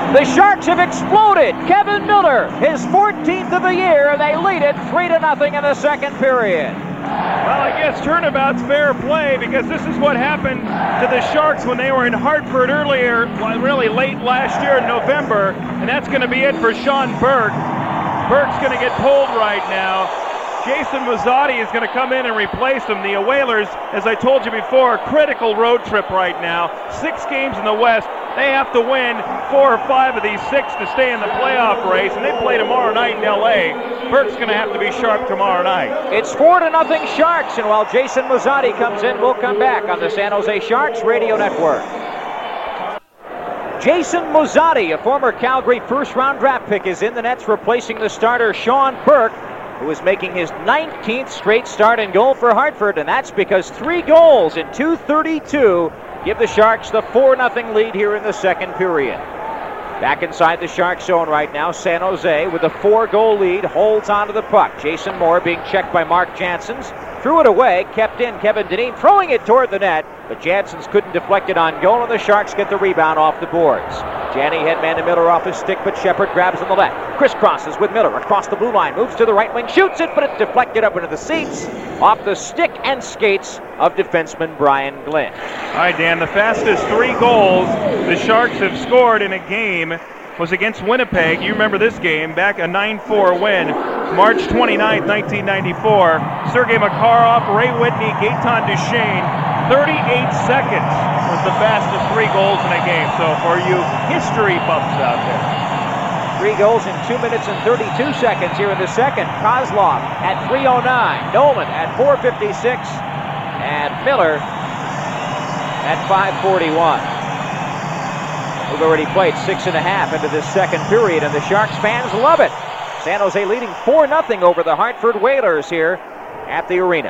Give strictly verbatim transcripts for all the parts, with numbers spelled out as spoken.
The Sharks have exploded. Kevin Miller, his fourteenth of the year, and they lead it three to nothing in the second period. Well, I guess turnabout's fair play because this is what happened to the Sharks when they were in Hartford earlier, well, really late last year in November, and that's going to be it for Sean Burke. Burke's going to get pulled right now. Jason Muzzatti is going to come in and replace him. The Whalers, as I told you before, critical road trip right now. Six games in the West. They have to win four or five of these six to stay in the playoff race, and they play tomorrow night in L A. Burke's going to have to be sharp tomorrow night. It's four to nothing Sharks, and while Jason Muzzatti comes in, we'll come back on the San Jose Sharks Radio Network. Jason Muzzatti, a former Calgary first-round draft pick, is in the nets replacing the starter Sean Burke, who is making his nineteenth straight start and goal for Hartford, and that's because three goals in two thirty-two give the Sharks the four nothing lead here in the second period. Back inside the Shark zone right now, San Jose with a four-goal lead holds onto the puck. Jason Moore being checked by Mark Janssens. Threw it away, kept in Kevin Dineen, throwing it toward the net, but Janssens couldn't deflect it on goal, and the Sharks get the rebound off the boards. Janney headman to Miller off his stick, but Shepard grabs on the left. Crisscrosses with Miller across the blue line, moves to the right wing, shoots it, but it's deflected up into the seats, off the stick and skates of defenseman Brian Glynn. All right, Dan, the fastest three goals the Sharks have scored in a game was against Winnipeg. You remember this game, back a nine four win, March twenty-ninth, nineteen ninety-four. Sergei Makarov, Ray Whitney, Gaetan Duchesne. thirty-eight seconds was the fastest three goals in a game. So for you history buffs out there. Three goals in two minutes and thirty-two seconds here in the second. Kozlov at three oh nine, Nolan at four fifty-six, and Miller at five forty-one. We've already played six and a half into this second period, and the Sharks fans love it. San Jose leading four nothing over the Hartford Whalers here at the arena.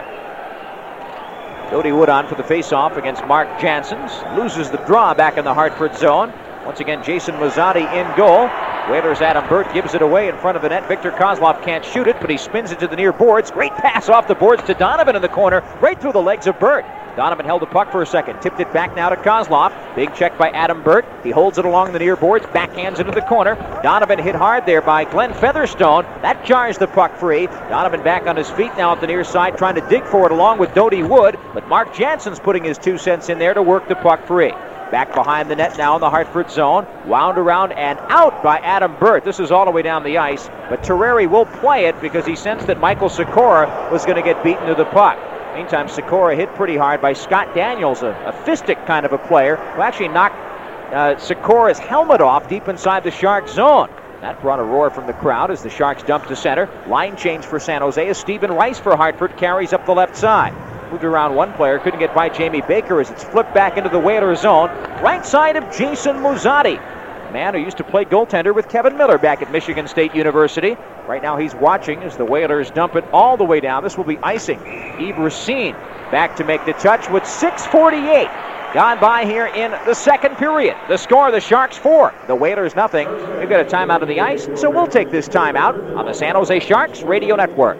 Cody Wood on for the faceoff against Mark Janssens. Loses the draw back in the Hartford zone. Once again, Jason Muzzatti in goal. Whalers' Adam Burt gives it away in front of the net. Victor Kozlov can't shoot it, but he spins it to the near boards. Great pass off the boards to Donovan in the corner, right through the legs of Burt. Donovan held the puck for a second, tipped it back now to Kozlov. Big check by Adam Burt. He holds it along the near boards, backhands into the corner. Donovan hit hard there by Glenn Featherstone. That jars the puck free. Donovan back on his feet now at the near side, trying to dig for it along with Dodie Wood, but Mark Janssens putting his two cents in there to work the puck free. Back behind the net now in the Hartford zone. Wound around and out by Adam Burt. This is all the way down the ice, but Terreri will play it because he sensed that Michael Sikora was going to get beaten to the puck. Meantime, Sikora hit pretty hard by Scott Daniels, a, a fistic kind of a player, who actually knocked uh, Sikora's helmet off deep inside the Sharks zone. That brought a roar from the crowd as the Sharks dump to center. Line change for San Jose as Stephen Rice for Hartford carries up the left side. Moved around one player, couldn't get by Jamie Baker as it's flipped back into the Whaler zone. Right side of Jason Muzzatti, a man who used to play goaltender with Kevin Miller back at Michigan State University. Right now he's watching as the Whalers dump it all the way down. This will be icing. Yves Racine back to make the touch with six forty-eight gone by here in the second period. The score, the Sharks four, the Whalers nothing. We've got a timeout of the ice, so we'll take this timeout on the San Jose Sharks Radio Network.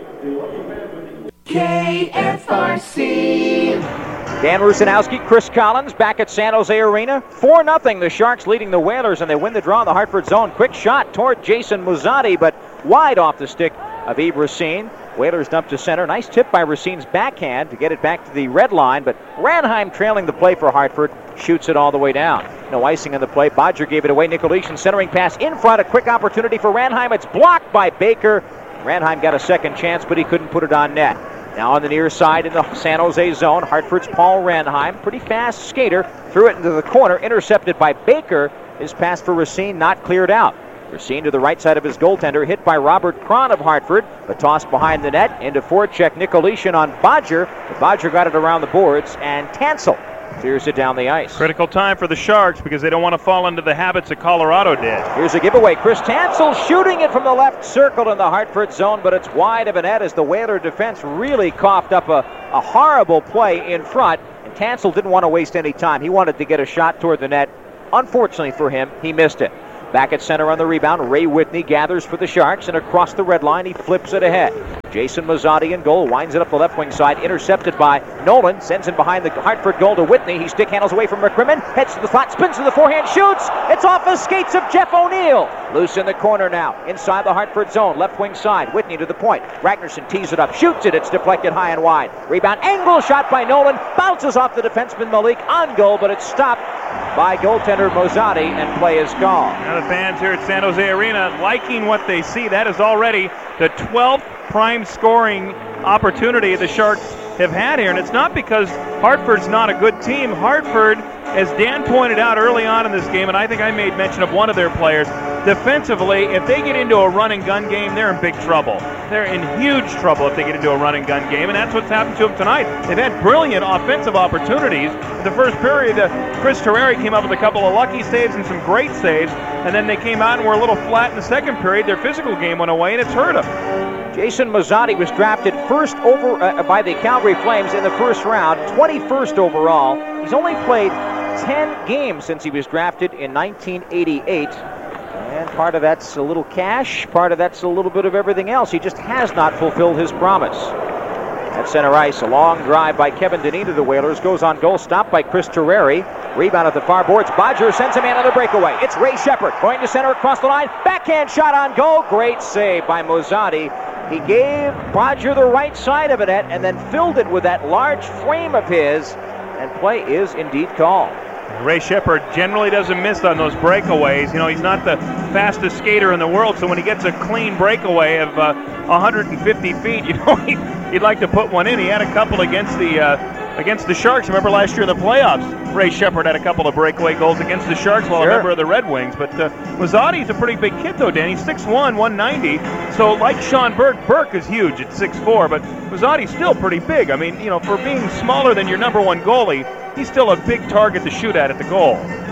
K F R C. Dan Rusanowski, Chris Collins back at San Jose Arena. four nothing, the Sharks leading the Whalers, and they win the draw in the Hartford zone. Quick shot toward Jason Muzzatti, but wide off the stick of Yves Racine. Whalers dump to center. Nice tip by Racine's backhand to get it back to the red line, but Ranheim trailing the play for Hartford shoots it all the way down. No icing on the play. Bodger gave it away. Nicolishin centering pass in front. A quick opportunity for Ranheim. It's blocked by Baker. Ranheim got a second chance, but he couldn't put it on net. Now on the near side in the San Jose zone, Hartford's Paul Ranheim, pretty fast skater, threw it into the corner, intercepted by Baker. His pass for Racine not cleared out. Racine to the right side of his goaltender, hit by Robert Cron of Hartford, but tossed behind the net into forecheck Nicolishin on Bodger. But Bodger got it around the boards, and Tansel clears it down the ice. Critical time for the Sharks because they don't want to fall into the habits that Colorado did. Here's a giveaway. Chris Tansel shooting it from the left circle in the Hartford zone, but it's wide of a net as the Whaler defense really coughed up a, a horrible play in front, and Tansel didn't want to waste any time. He wanted to get a shot toward the net. Unfortunately for him, he missed it. Back at center on the rebound, Ray Whitney gathers for the Sharks, and across the red line, he flips it ahead. Jason Mazzotti in goal, winds it up the left wing side, intercepted by Nolan, sends him behind the Hartford goal to Whitney. He stick handles away from McCrimmon, heads to the slot, spins to the forehand, shoots! It's off the skates of Jeff O'Neill. Loose in the corner now, inside the Hartford zone, left wing side, Whitney to the point. Ragnarsson tees it up, shoots it, it's deflected high and wide. Rebound, angle shot by Nolan, bounces off the defenseman Malik, on goal, but it's stopped by goaltender Mazzotti, and play is called. Now the fans here at San Jose Arena liking what they see. That is already the twelfth prime scoring opportunity the Sharks have had here, and it's not because Hartford's not a good team. Hartford, as Dan pointed out early on in this game, and I think I made mention of one of their players, defensively, if they get into a run and gun game, they're in big trouble. They're in huge trouble if they get into a run and gun game, and that's what's happened to them tonight. They've had brilliant offensive opportunities. In the first period, uh, Chris Terreri came up with a couple of lucky saves and some great saves, and then they came out and were a little flat in the second period. Their physical game went away, and it's hurt them. Jason Mazzotti was drafted first over uh, by the Calgary Flames in the first round, twenty-first overall. He's only played ten games since he was drafted in nineteen eighty-eight. And part of that's a little cash, part of that's a little bit of everything else. He just has not fulfilled his promise. At center ice, a long drive by Kevin Dineen to the Whalers. Goes on goal, stopped by Chris Terreri. Rebound at the far boards. Bodger sends a man on the breakaway. It's Ray Shepherd going to center across the line. Backhand shot on goal. Great save by Mazzotti. He gave Bodger the right side of the net and then filled it with that large frame of his. And play is indeed called. Ray Shepherd generally doesn't miss on those breakaways. You know, he's not the fastest skater in the world, so when he gets a clean breakaway of uh, one hundred fifty feet, you know, he, he'd like to put one in. He had a couple against the uh, against the Sharks. Remember last year in the playoffs, Ray Shepherd had a couple of breakaway goals against the Sharks while sure. a member of the Red Wings. But uh, Mazzotti's a pretty big kid, though, Dan. He's six one, one ninety. So like Sean Burke, Burke is huge at six four, but Mazzotti's still pretty big. I mean, you know, for being smaller than your number one goalie, he's still a big target to shoot at at the goal.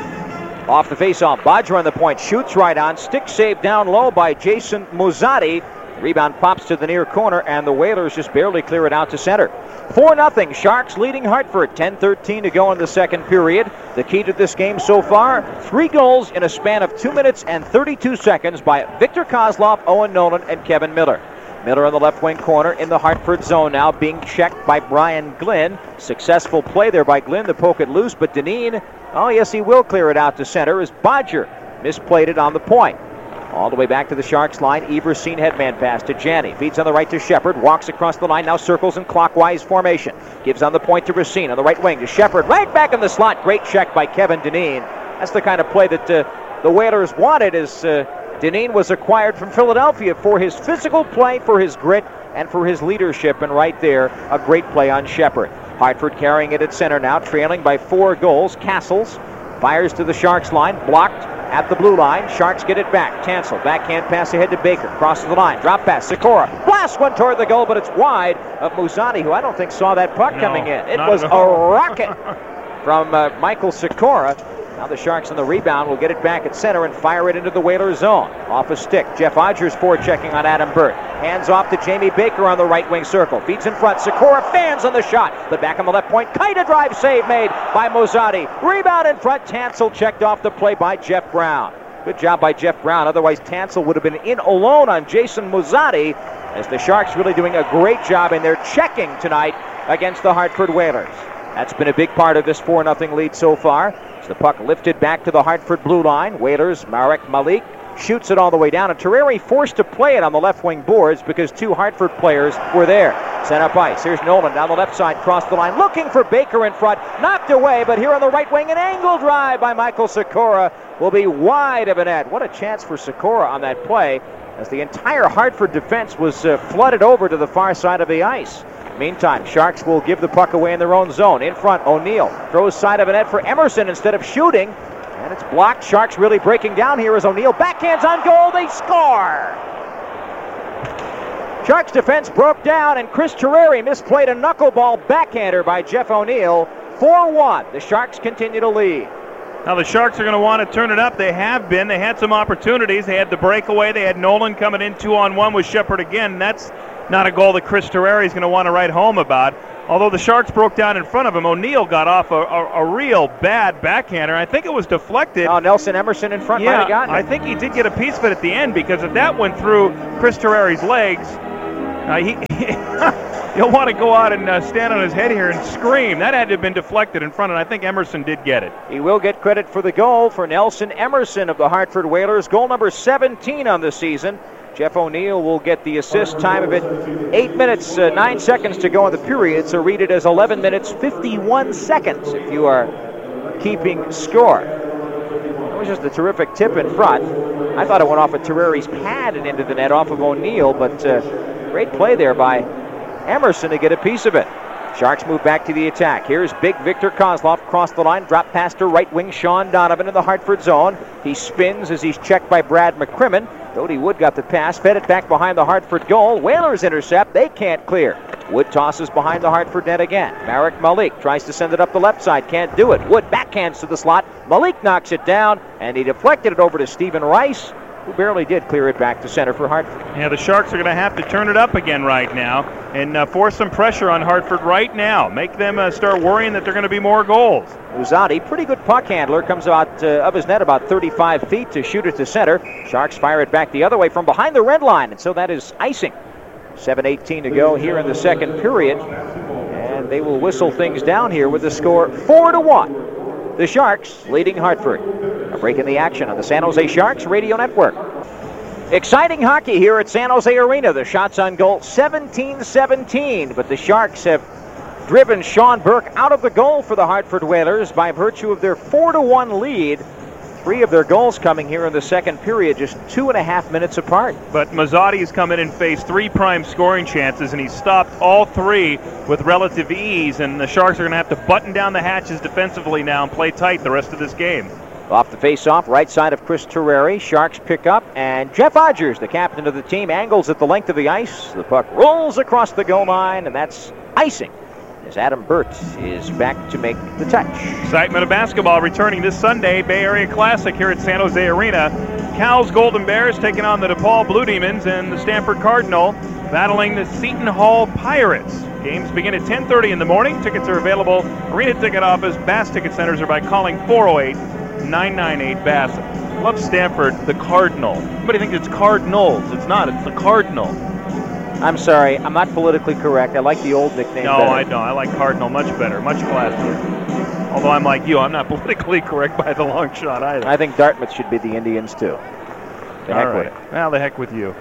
Off the faceoff, Bodger on the point, shoots right on. Stick save down low by Jason Mazzotti. Rebound pops to the near corner, and the Whalers just barely clear it out to center. four nothing, Sharks leading Hartford. ten thirteen to go in the second period. The key to this game so far, three goals in a span of two minutes and thirty-two seconds by Victor Kozlov, Owen Nolan, and Kevin Miller. Miller on the left wing corner in the Hartford zone now, being checked by Brian Glynn. Successful play there by Glynn to poke it loose, but Dineen, oh yes, he will clear it out to center as Bodger misplayed it on the point. All the way back to the Sharks line, Everseen headman pass to Janney. Feeds on the right to Shepherd, walks across the line, now circles in clockwise formation. Gives on the point to Racine on the right wing to Shepherd, right back in the slot. Great check by Kevin Dineen. That's the kind of play that uh, the Whalers wanted as uh, Dineen was acquired from Philadelphia for his physical play, for his grit, and for his leadership. And right there, a great play on Shepherd. Hartford carrying it at center now, trailing by four goals. Castles fires to the Sharks line, blocked at the blue line. Sharks get it back. Tansel, backhand pass ahead to Baker. Crosses the line. Drop pass. Sikora blasts one toward the goal, but it's wide of Mazzotti, who I don't think saw that puck no, coming in. It was a rocket from uh, Michael Sikora. Now the Sharks on the rebound will get it back at center and fire it into the Whalers zone. Off a stick. Jeff Odgers forechecking on Adam Burt. Hands off to Jamie Baker on the right wing circle. Feeds in front. Sikora fans on the shot. But back on the left point. Kite drive save made by Mazzotti. Rebound in front. Tansel checked off the play by Jeff Brown. Good job by Jeff Brown. Otherwise Tansel would have been in alone on Jason Mazzotti, as the Sharks really doing a great job in their checking tonight against the Hartford Whalers. That's been a big part of this four nothing lead so far. The puck lifted back to the Hartford blue line. Whalers, Marek Malik shoots it all the way down, and Terreri forced to play it on the left wing boards because two Hartford players were there. Sent up ice. Here's Nolan down the left side, crossed the line, looking for Baker in front. Knocked away, but here on the right wing, an angle drive by Michael Sikora will be wide of a net. What a chance for Sikora on that play, as the entire Hartford defense was uh, flooded over to the far side of the ice. Meantime, Sharks will give the puck away in their own zone. In front, O'Neill throws side of a net for Emerson instead of shooting. And it's blocked. Sharks really breaking down here as O'Neill backhands on goal. They score! Sharks defense broke down, and Chris Terreri misplayed a knuckleball backhander by Jeff O'Neill. four one. The Sharks continue to lead. Now the Sharks are going to want to turn it up. They have been. They had some opportunities. They had the breakaway. They had Nolan coming in two on one with Shepherd again. That's not a goal that Chris Terreri is going to want to write home about. Although the Sharks broke down in front of him, O'Neill got off a, a, a real bad backhander. I think it was deflected. Oh, Nelson Emerson in front yeah, might have gotten it. I think he did get a piece of it at the end, because if that went through Chris Terreri's legs, Uh, he, he'll want to go out and uh, stand on his head here and scream. That had to have been deflected in front, and I think Emerson did get it. He will get credit for the goal for Nelson Emerson of the Hartford Whalers. Goal number seventeen on the season. Jeff O'Neill will get the assist. Time of it, eight minutes, uh, nine seconds to go in the period, so read it as eleven minutes, fifty-one seconds if you are keeping score. It was just a terrific tip in front. I thought it went off of Terreri's pad and into the net off of O'Neill, but uh, great play there by Emerson to get a piece of it. Sharks move back to the attack. Here's big Victor Kozlov across the line, drop pass to right wing Sean Donovan in the Hartford zone. He spins as he's checked by Brad McCrimmon. Dodie Wood got the pass, fed it back behind the Hartford goal. Whalers intercept, they can't clear. Wood tosses behind the Hartford net again. Marek Malik tries to send it up the left side, can't do it. Wood backhands to the slot. Malik knocks it down, and he deflected it over to Stephen Rice, who barely did clear it back to center for Hartford. Yeah, the Sharks are going to have to turn it up again right now and uh, force some pressure on Hartford right now. Make them uh, start worrying that there are going to be more goals. Muzzatti, pretty good puck handler, comes out uh, of his net about thirty-five feet to shoot it to center. Sharks fire it back the other way from behind the red line, and so that is icing. seven eighteen to go here in the second period, and they will whistle things down here with the score four to one. The Sharks leading Hartford. A break in the action on the San Jose Sharks Radio Network. Exciting hockey here at San Jose Arena. The shots on goal seventeen seventeen, but the Sharks have driven Sean Burke out of the goal for the Hartford Whalers by virtue of their four to one lead. Three of their goals coming here in the second period, just two and a half minutes apart. But Mazzotti's come in and faced three prime scoring chances, and he stopped all three with relative ease, and the Sharks are going to have to button down the hatches defensively now and play tight the rest of this game. Off the face-off, right side of Chris Terreri. Sharks pick up, and Jeff Odgers, the captain of the team, angles at the length of the ice. The puck rolls across the goal line, and that's icing as Adam Burt is back to make the touch. Excitement of basketball returning this Sunday, Bay Area Classic here at San Jose Arena. Cal's Golden Bears taking on the DePaul Blue Demons, and the Stanford Cardinal battling the Seton Hall Pirates. Games begin at ten thirty in the morning. Tickets are available. Arena Ticket Office, Bass Ticket Centers, or by calling four oh eight, nine nine eight, B A S S. Love Stanford, the Cardinal. Everybody thinks it's Cardinals. It's not. It's the Cardinal. I'm sorry, I'm not politically correct. I like the old nickname No, better. I don't. I like Cardinal much better, much classier. Although I'm like you, I'm not politically correct by the long shot either. I think Dartmouth should be the Indians, too. The heck All right. with it. Well, the heck with you.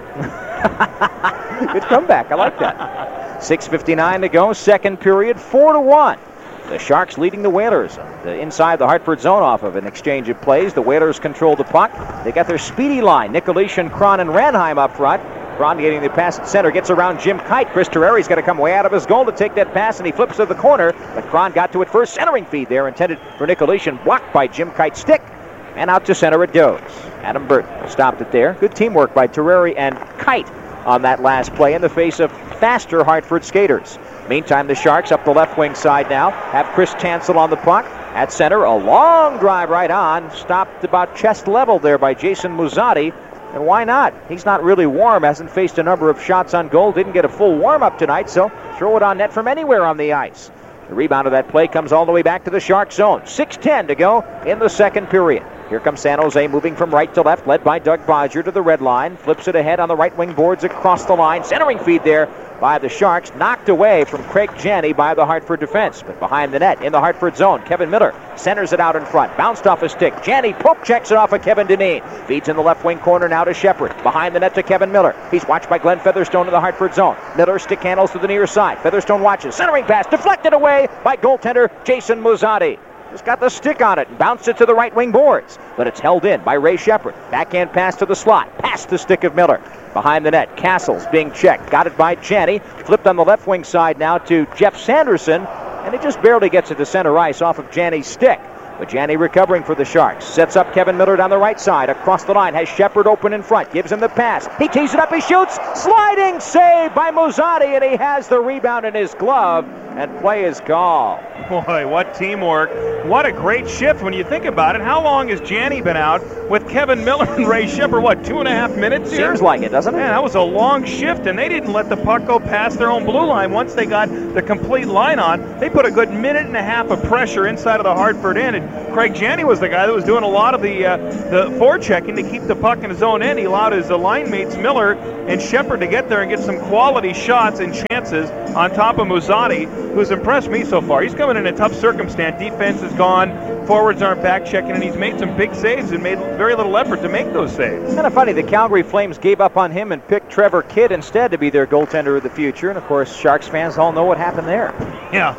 Good comeback. I like that. six fifty-nine to go, second period, four to one. The Sharks leading the Whalers the inside the Hartford zone off of an exchange of plays. The Whalers control the puck. They got their speedy line. Nikolish, Cron, and Ranheim up front. Cron getting the pass at center, gets around Jim Kite. Chris Terreri's got to come way out of his goal to take that pass, and he flips to the corner. But Cron got to it first. Centering feed there intended for Nikolish, and blocked by Jim Kite's stick. And out to center it goes. Adam Burton stopped it there. Good teamwork by Terreri and Kite on that last play in the face of faster Hartford skaters. Meantime, the Sharks up the left wing side now have Chris Tansel on the puck. At center, a long drive right on. Stopped about chest level there by Jason Muzzatti. And why not? He's not really warm, hasn't faced a number of shots on goal, didn't get a full warm-up tonight, so throw it on net from anywhere on the ice. The rebound of that play comes all the way back to the Shark zone. six ten to go in the second period. Here comes San Jose moving from right to left, led by Doug Bodger to the red line. Flips it ahead on the right wing boards across the line. Centering feed there by the Sharks. Knocked away from Craig Janney by the Hartford defense. But behind the net, in the Hartford zone, Kevin Miller centers it out in front. Bounced off a stick. Janney poke checks it off of Kevin Dineen. Feeds in the left wing corner now to Shepard. Behind the net to Kevin Miller. He's watched by Glenn Featherstone in the Hartford zone. Miller stick handles to the near side. Featherstone watches. Centering pass deflected away by goaltender Jason Muzzatti. Just got the stick on it and bounced it to the right wing boards. But it's held in by Ray Shepard. Backhand pass to the slot. Past the stick of Miller. Behind the net, Castles being checked. Got it by Janney. Flipped on the left wing side now to Jeff Sanderson. And it just barely gets it to center ice off of Janney's stick. But Janney recovering for the Sharks. Sets up Kevin Miller down the right side. Across the line, has Shepard open in front. Gives him the pass. He tees it up, he shoots. Sliding save by Muzzatti, and he has the rebound in his glove. and play is called. Boy, what teamwork. What a great shift when you think about it. How long has Janney been out with Kevin Miller and Ray Shepard? What, two and a half minutes here? Seems like it, doesn't it? Man, that was a long shift, and they didn't let the puck go past their own blue line. Once they got the complete line on, they put a good minute and a half of pressure inside of the Hartford end, and Craig Janney was the guy that was doing a lot of the uh, the forechecking to keep the puck in his own end. He allowed his uh, line mates Miller and Shepard to get there and get some quality shots and chances on top of Muzzatti, who's impressed me so far. He's coming in a tough circumstance. Defense is gone, forwards aren't back checking, and he's made some big saves and made very little effort to make those saves. Kind of funny, the Calgary Flames gave up on him and picked Trevor Kidd instead to be their goaltender of the future, and of course Sharks fans all know what happened there. Yeah.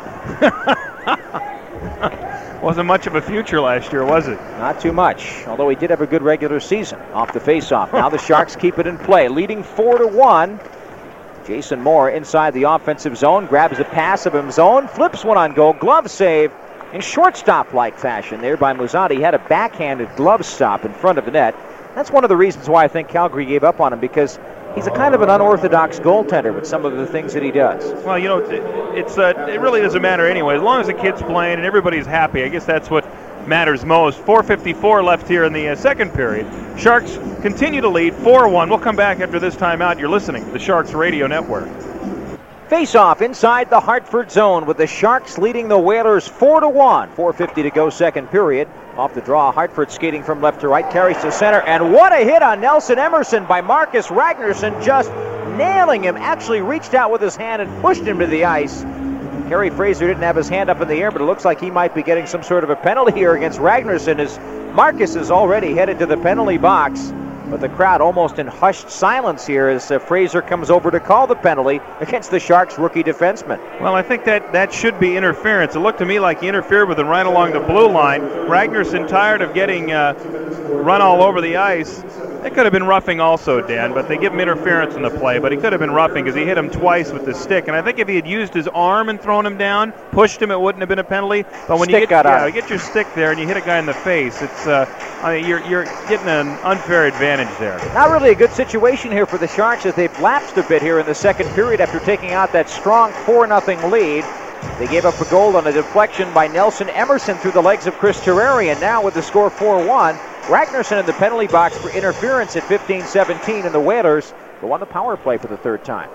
Wasn't much of a future last year, was it? Not too much, although he did have a good regular season off the faceoff. Now the Sharks keep it in play, leading four to one. Jason Moore inside the offensive zone, grabs a pass of his own, flips one on goal, glove save in shortstop-like fashion there by Muzzatti. He had a backhanded glove stop in front of the net. That's one of the reasons why I think Calgary gave up on him, because he's a kind of an unorthodox goaltender with some of the things that he does. Well, you know, it's uh, it really doesn't matter anyway. As long as the kid's playing and everybody's happy, I guess that's what matters most. four fifty-four left here in the uh, second period. Sharks continue to lead four one. We'll come back after this timeout. You're listening to the Sharks Radio Network. Face-off inside the Hartford zone with the Sharks leading the Whalers four to one. four fifty to go second period. Off the draw, Hartford skating from left to right, carries to center, and what a hit on Nelson Emerson by Marcus Ragnarsson, just nailing him. Actually reached out with his hand and pushed him to the ice. Kerry Fraser didn't have his hand up in the air, but it looks like he might be getting some sort of a penalty here against Ragnarsson, as Marcus is already headed to the penalty box. But the crowd almost in hushed silence here as uh, Fraser comes over to call the penalty against the Sharks rookie defenseman. Well, I think that that should be interference. It looked to me like he interfered with him right along the blue line. Ragnarsson, tired of getting uh, run all over the ice. It could have been roughing also, Dan, but they give him interference in the play. But he could have been roughing because he hit him twice with the stick. And I think if he had used his arm and thrown him down, pushed him, it wouldn't have been a penalty. But when stick you get, got yeah, out. you get your stick there and you hit a guy in the face, it's uh, I mean, you're you're getting an unfair advantage there. Not really a good situation here for the Sharks as they've lapsed a bit here in the second period after taking out that strong four nothing lead. They gave up a goal on a deflection by Nelson Emerson through the legs of Chris Terreri, and now with the score four one, Ragnarsson in the penalty box for interference at fifteen seventeen, and the Whalers go on the power play for the third time.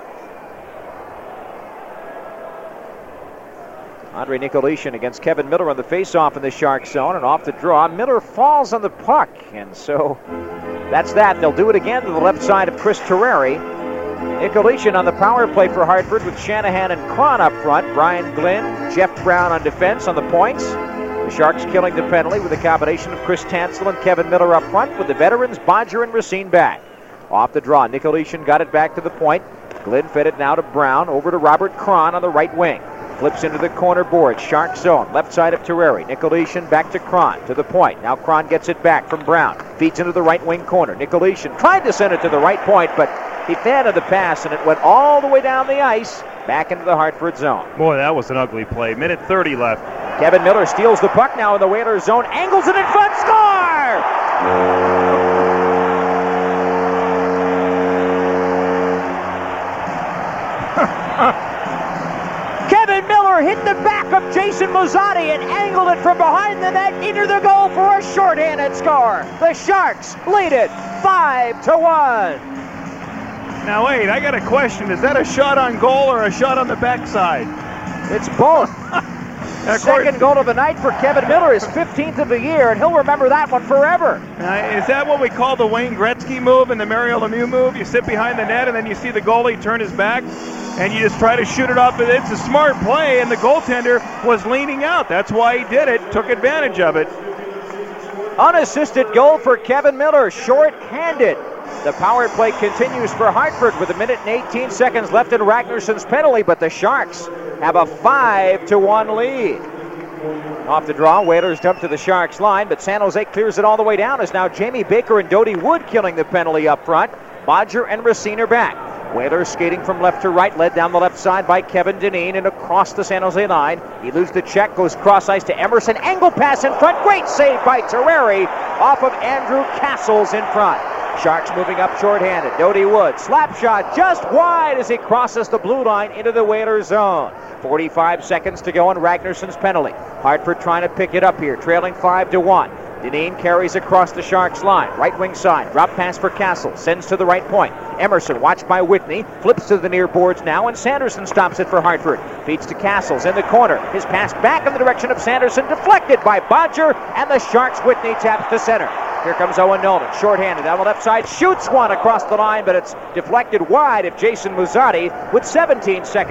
Andre Nicolishin against Kevin Miller on the faceoff in the Sharks zone, and off the draw, Miller falls on the puck, and so that's that. They'll do it again to the left side of Chris Terreri. Nicolishin on the power play for Hartford with Shanahan and Cron up front. Brian Glynn, Jeff Brown on defense on the points. The Sharks killing the penalty with a combination of Chris Tansel and Kevin Miller up front with the veterans Bodger and Racine back. Off the draw, Nicolishin got it back to the point. Glynn fed it now to Brown, over to Robert Cron on the right wing. Flips into the corner board, Shark zone, left side of Terreri. Nicolishin back to Cron, to the point. Now Cron gets it back from Brown. Feeds into the right wing corner. Nicolishin tried to send it to the right point, but he fanned the pass, and it went all the way down the ice, back into the Hartford zone. Boy, that was an ugly play. Minute thirty left. Kevin Miller steals the puck now in the Whalers zone, angles it in front, score! Kevin Miller hit the back of Jason Muzzatti and angled it from behind the net into the goal for a shorthanded score. The Sharks lead it five to one. Now wait, I got a question. Is that a shot on goal or a shot on the backside? It's both. Second goal of the night for Kevin Miller, his fifteenth of the year, and he'll remember that one forever. Uh, is that what we call the Wayne Gretzky move and the Mario Lemieux move? You sit behind the net and then you see the goalie turn his back and you just try to shoot it off. It's a smart play, and the goaltender was leaning out. That's why he did it, took advantage of it. Unassisted goal for Kevin Miller, short-handed. The power play continues for Hartford with a minute and eighteen seconds left in Ragnarsson's penalty, but the Sharks have a five to one lead. Off the draw, Whalers dump to the Sharks line, but San Jose clears it all the way down as now Jamie Baker and Dodie Wood killing the penalty up front. Bodger and Racine are back. Whalers skating from left to right, led down the left side by Kevin Dineen and across the San Jose line. He loses the check, goes cross ice to Emerson, angle pass in front, great save by Terreri off of Andrew Castles in front. Sharks moving up shorthanded. Doty Wood, slap shot just wide as he crosses the blue line into the Whalers zone. forty-five seconds to go on Ragnarsson's penalty. Hartford trying to pick it up here, trailing five to one. Dineen carries across the Sharks line. Right wing side. Drop pass for Castle. Sends to the right point. Emerson watched by Whitney. Flips to the near boards now, and Sanderson stops it for Hartford. Feeds to Castles in the corner. His pass back in the direction of Sanderson. Deflected by Bodger, and the Sharks' Whitney taps to center. Here comes Owen Nolan, shorthanded on the left side. Shoots one across the line, but it's deflected wide of Jason Muzzatti with seventeen seconds.